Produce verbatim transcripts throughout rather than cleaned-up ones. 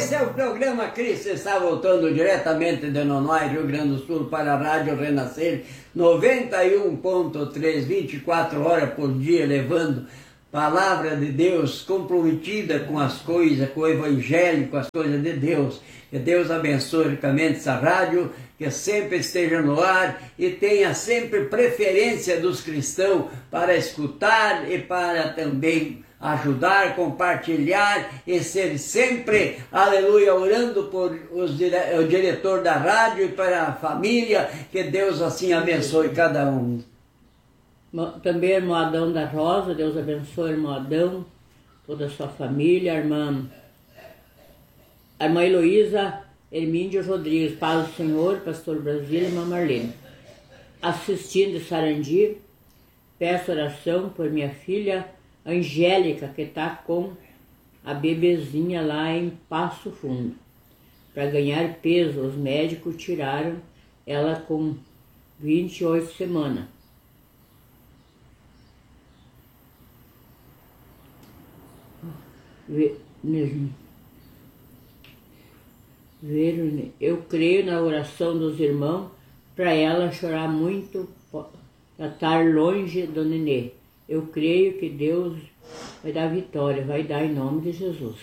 Esse é o programa Cristo está voltando diretamente de Nonoai, Rio Grande do Sul, para a Rádio Renascer, noventa e um ponto três, vinte e quatro horas por dia, levando palavra de Deus comprometida com as coisas, com o Evangelho, com as coisas de Deus. Que Deus abençoe ricamente essa rádio, que sempre esteja no ar e tenha sempre preferência dos cristãos para escutar e para também ajudar, compartilhar e ser sempre, aleluia, orando por os dire... o diretor da rádio e para a família, que Deus assim abençoe cada um. Também a irmã Adão da Rosa, Deus abençoe a irmã Adão, toda a sua família, a irmã, a irmã Heloísa Hermíndio Rodrigues, paz do Senhor, pastor Brasil e irmã Marlene. Assistindo Sarandi, peço oração por minha filha Angélica, que está com a bebezinha lá em Passo Fundo. Para ganhar peso, os médicos tiraram ela com vinte e oito semanas. Eu creio na oração dos irmãos para ela chorar muito, para estar longe do nenê. Eu creio que Deus vai dar vitória, vai dar em nome de Jesus.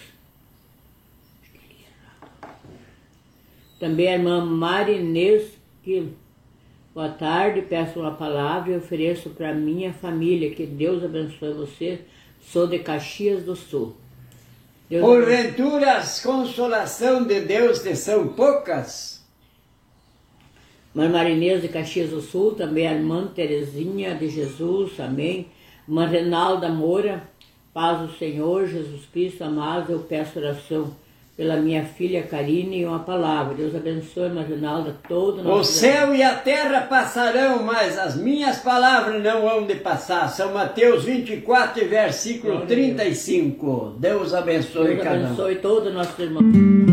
Também a irmã Marinês, que boa tarde, peço uma palavra e ofereço para minha família, que Deus abençoe você. Sou de Caxias do Sul. Deus Porventura as consolação de Deus te são poucas? Irmã Marinês de Caxias do Sul, também a irmã Terezinha de Jesus, amém. Irmã Renalda Moura, paz do Senhor, Jesus Cristo amado, eu peço oração pela minha filha Karine e uma palavra. Deus abençoe, irmã Renalda, todo o céu e a terra passarão, mas as minhas palavras não vão de passar. São Mateus vinte e quatro, versículo trinta e cinco. Deus abençoe cada um. Deus abençoe todo o nosso irmão.